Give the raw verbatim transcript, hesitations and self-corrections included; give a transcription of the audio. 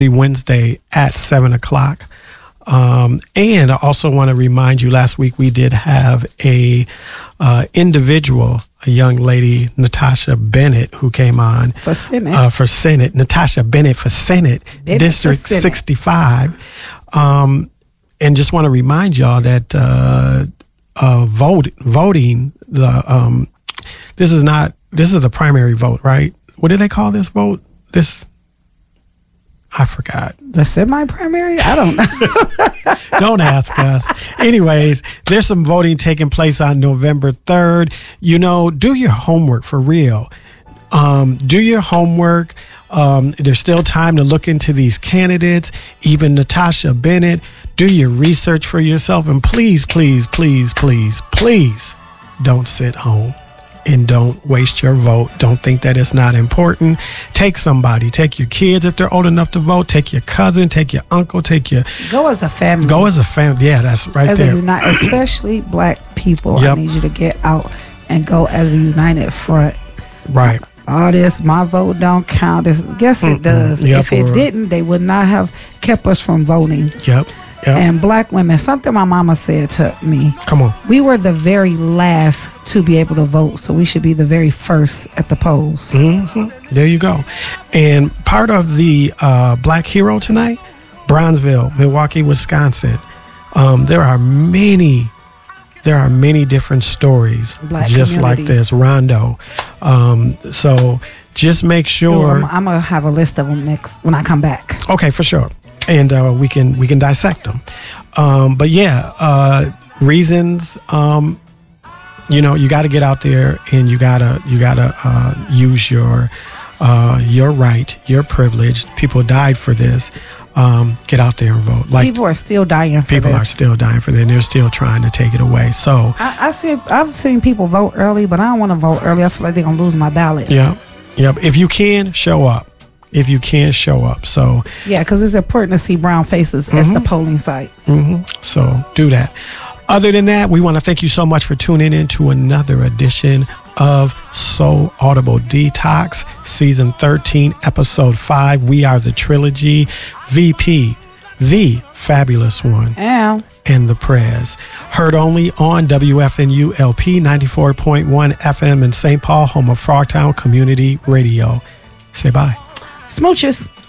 Wednesday at seven o'clock. Um, and I also want to remind you, last week we did have a uh, individual, a young lady, Natasha Bennett, who came on for Senate. Uh, for Senate. Natasha Bennett for Senate, Bennett District for Senate. sixty-five. Um, and just want to remind y'all that uh, uh, vote voting the um, this is not this is the primary vote, right? What do they call this vote? This. I forgot. The semi-primary? I don't know. Don't ask us. Anyways, there's some voting taking place on November third. You know, do your homework for real. Um, do your homework. Um, there's still time to look into these candidates, even Natasha Bennett. Do your research for yourself. And please, please, please, please, please don't sit home. And don't waste your vote. Don't think that it's not important. Take somebody. Take your kids if they're old enough to vote. Take your cousin. Take your uncle. Take your... Go as a family. Go as a family. Yeah, that's right as there. A uni- especially black people. Yep. I need you to get out and go as a united front. Right. All this, my vote don't count. It's, yes, it does. Yep, if it or, didn't, they would not have kept us from voting. Yep. Yep. And black women, something my mama said to me. Come on. We were the very last to be able to vote, so we should be the very first at the polls. Mm-hmm. There you go. And part of the uh, Black Hero tonight, Bronzeville, Milwaukee, Wisconsin. Um, there are many, there are many different stories Black just community. like this. Rondo. Um, so just make sure. I'm, I'm gonna have a list of them next when I come back. Okay, for sure. And uh, we can we can dissect them. Um, but yeah, uh, reasons. Um, you know, you got to get out there and you gotta you gotta uh, use your uh, your right, your privilege. People died for this. Um, get out there and vote. Like people are still dying. For people this. are still dying for that. And they're still trying to take it away. So I, I see. I've seen people vote early, but I don't want to vote early. I feel like they're gonna lose my ballot. yeah, yep. If you can, show up. If you can, show up. So yeah, because it's important to see brown faces mm-hmm. at the polling sites. Mm-hmm. So do that. Other than that, we want to thank you so much for tuning in to another edition of Soul Audible Detox, Season thirteen, Episode five. We are the Trilogy, V P, the Fabulous One, and, and the Prez. Heard only on W F N U L P ninety-four point one F M in Saint Paul, home of Frogtown Community Radio. Say bye. Smooches.